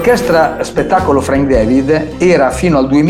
L'orchestra spettacolo Frank David era fino al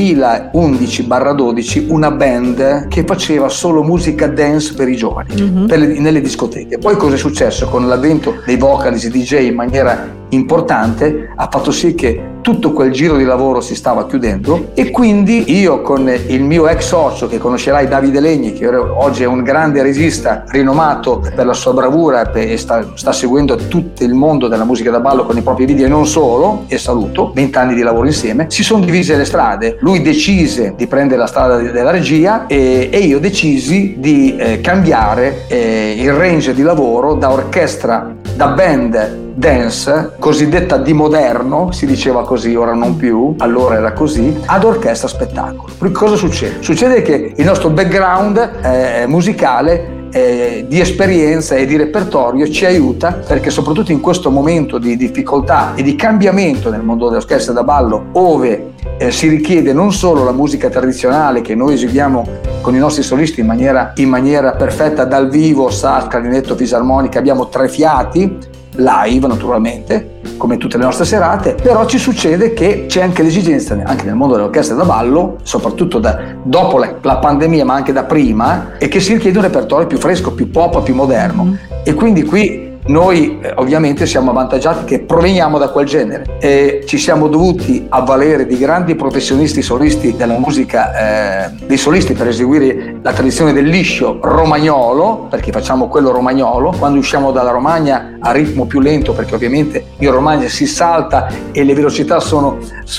2011-12 una band che faceva solo musica dance per i giovani, nelle discoteche. Poi cosa è successo? Con l'avvento dei vocalist e DJ in maniera importante ha fatto sì che tutto quel giro di lavoro si stava chiudendo, e quindi io con il mio ex socio, che conoscerai, Davide Legni, che oggi è un grande regista rinomato per la sua bravura e sta seguendo tutto il mondo della musica da ballo con i propri video e non solo, e saluto, 20 anni di lavoro insieme, si sono divise le strade. Lui decise di prendere la strada della regia e io decisi di cambiare il range di lavoro da orchestra, da band dance, cosiddetta di moderno, si diceva così, ora non più, allora era così, ad orchestra spettacolo. Cosa succede? Succede che il nostro background musicale di esperienza e di repertorio ci aiuta, perché soprattutto in questo momento di difficoltà e di cambiamento nel mondo dell'orchestra da ballo, ove si richiede non solo la musica tradizionale che noi eseguiamo con i nostri solisti in maniera perfetta dal vivo, sax, clarinetto, fisarmonica, abbiamo 3 fiati live naturalmente, come tutte le nostre serate, però ci succede che c'è anche l'esigenza, anche nel mondo dell'orchestra da ballo, soprattutto dopo la pandemia, ma anche da prima, e che si richiede un repertorio più fresco, più pop, più moderno. E quindi qui noi ovviamente siamo avvantaggiati che proveniamo da quel genere e ci siamo dovuti avvalere di grandi professionisti solisti della musica, dei solisti, per eseguire la tradizione del liscio romagnolo, perché facciamo quello romagnolo. Quando usciamo dalla Romagna a ritmo più lento, perché ovviamente in Romagna si salta e le velocità sono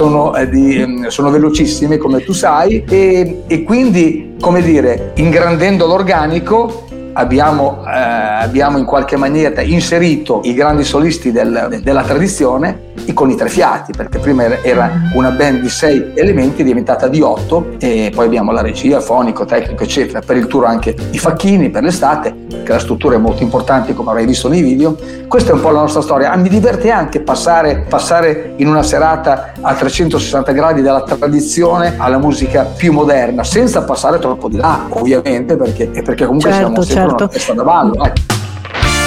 velocissime, come tu sai, e quindi, come dire, ingrandendo l'organico abbiamo in qualche maniera inserito i grandi solisti della tradizione con i 3 fiati, perché prima era una band di 6 elementi, è diventata di 8, e poi abbiamo la regia, fonico, tecnico, eccetera, per il tour anche i facchini per l'estate, che la struttura è molto importante, come avrai visto nei video. Questa è un po' la nostra storia. Mi diverte anche passare in una serata a 360 gradi dalla tradizione alla musica più moderna, senza passare troppo di là, ovviamente, perché comunque siamo sempre una festa da ballo.